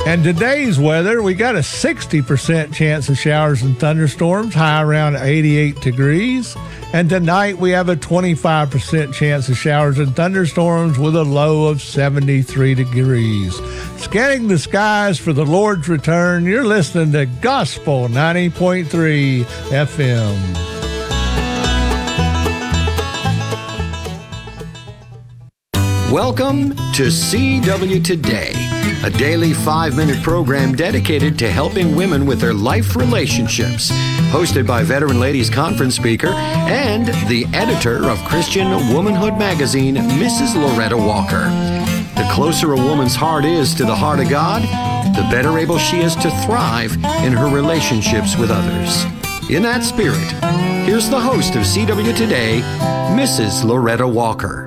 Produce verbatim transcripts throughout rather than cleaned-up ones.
And today's weather, we got a sixty percent chance of showers and thunderstorms, high around eighty-eight degrees. And tonight we have a twenty-five percent chance of showers and thunderstorms with a low of seventy-three degrees. Scanning the skies for the Lord's return, you're listening to Gospel ninety point three F M. Welcome to C W Today, a daily five-minute program dedicated to helping women with their life relationships. Hosted by Veteran Ladies Conference speaker and the editor of Christian Womanhood magazine, Missus Loretta Walker. The closer a woman's heart is to the heart of God, the better able she is to thrive in her relationships with others. In that spirit, here's the host of C W Today, Missus Loretta Walker.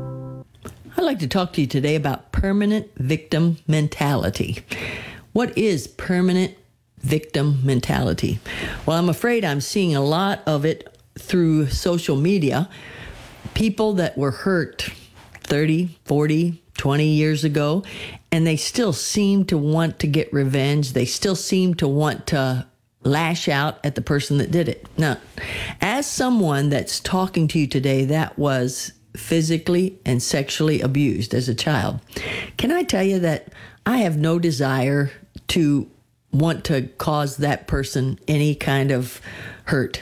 I'd like to talk to you today about permanent victim mentality. What is permanent victim mentality? Well, I'm afraid I'm seeing a lot of it through social media. People that were hurt thirty, forty, twenty years ago, and they still seem to want to get revenge. They still seem to want to lash out at the person that did it. Now, as someone that's talking to you today that was physically and sexually abused as a child, can I tell you that I have no desire to want to cause that person any kind of hurt.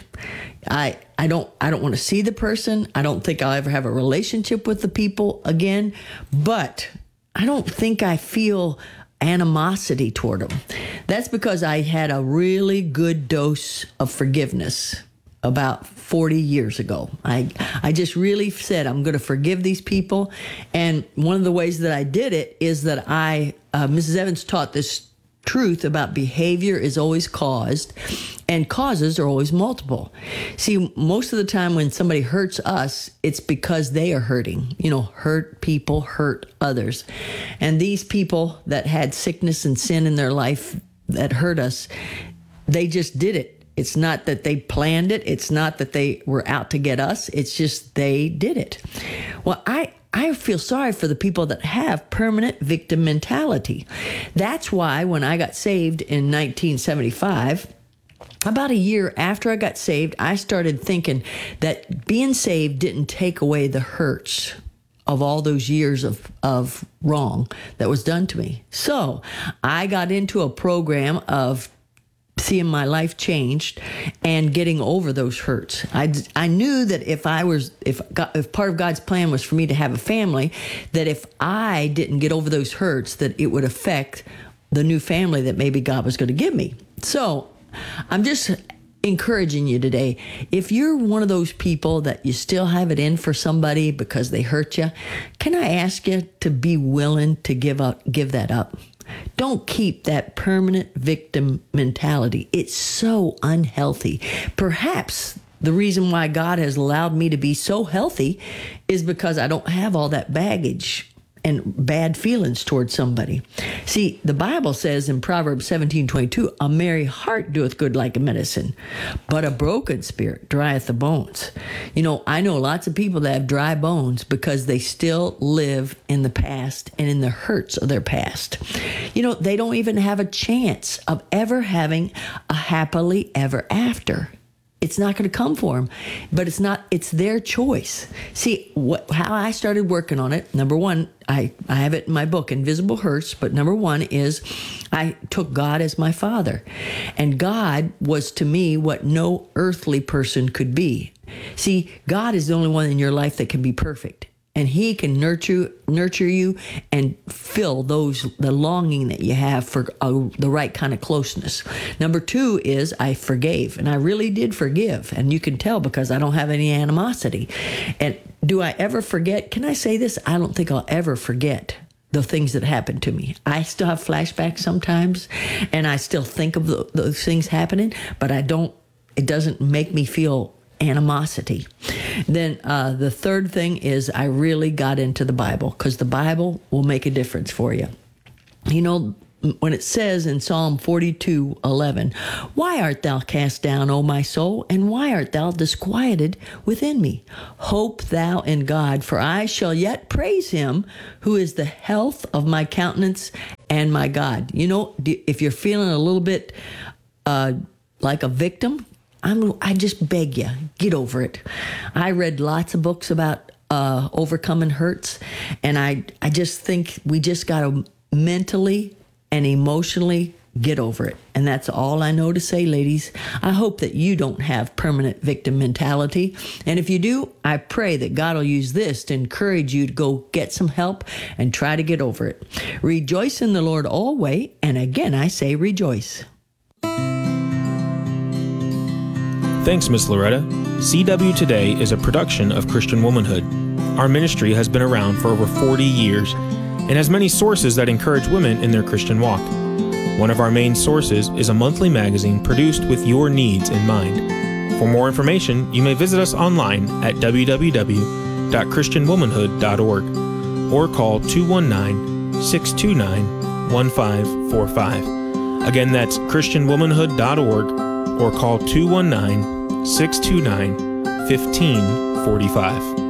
I I don't I don't want to see the person. I don't think I'll ever have a relationship with the people again, but I don't think I feel animosity toward them. That's because I had a really good dose of forgiveness about forty years ago. I I just really said, I'm going to forgive these people. And one of the ways that I did it is that I, uh, Missus Evans taught this truth about behavior is always caused and causes are always multiple. See, most of the time when somebody hurts us, it's because they are hurting. You know, hurt people hurt others. And these people that had sickness and sin in their life that hurt us, they just did it. It's not that they planned it. It's not that they were out to get us. It's just they did it. Well, I, I feel sorry for the people that have permanent victim mentality. That's why when I got saved in nineteen seventy-five, about a year after I got saved, I started thinking that being saved didn't take away the hurts of all those years of, of wrong that was done to me. So I got into a program of seeing my life changed and getting over those hurts. I, I knew that if I was, if God, if part of God's plan was for me to have a family, that if I didn't get over those hurts, that it would affect the new family that maybe God was going to give me. So I'm just encouraging you today. If you're one of those people that you still have it in for somebody because they hurt you, can I ask you to be willing to give up, give that up? Don't keep that permanent victim mentality. It's so unhealthy. Perhaps the reason why God has allowed me to be so healthy is because I don't have all that baggage and bad feelings towards somebody. See, the Bible says in Proverbs seventeen twenty-two, a merry heart doeth good like a medicine, but a broken spirit drieth the bones. You know, I know lots of people that have dry bones because they still live in the past and in the hurts of their past. You know, they don't even have a chance of ever having a happily ever after. It's not going to come for them, but it's not, it's their choice. See, what, how I started working on it, number one, I, I have it in my book, Invisible Hurts, but number one is I took God as my father. And God was to me what no earthly person could be. See, God is the only one in your life that can be perfect. And he can nurture nurture you and fill those the longing that you have for uh, the right kind of closeness. Number two is I forgave, and I really did forgive, and you can tell because I don't have any animosity. And do I ever forget? Can I say this? I don't think I'll ever forget the things that happened to me. I still have flashbacks sometimes, and I still think of the, those things happening, but I don't. It doesn't make me feel animosity. Then uh, the third thing is I really got into the Bible because the Bible will make a difference for you. You know, when it says in Psalm forty-two eleven, why art thou cast down, O my soul, and why art thou disquieted within me? Hope thou in God, for I shall yet praise him, who is the health of my countenance And my God, you know, if you're feeling a little bit uh, like a victim, I'm, I just beg you, get over it. I read lots of books about uh, overcoming hurts, and I, I just think we just got to mentally and emotionally get over it. And that's all I know to say, ladies. I hope that you don't have permanent victim mentality. And if you do, I pray that God will use this to encourage you to go get some help and try to get over it. Rejoice in the Lord always. And again, I say rejoice. Thanks, Miss Loretta. C W Today is a production of Christian Womanhood. Our ministry has been around for over forty years and has many sources that encourage women in their Christian walk. One of our main sources is a monthly magazine produced with your needs in mind. For more information, you may visit us online at w w w dot christian womanhood dot org or call two one nine, six two nine, one five four five. Again, that's christian womanhood dot org or call two one nine, six two nine, one five four five.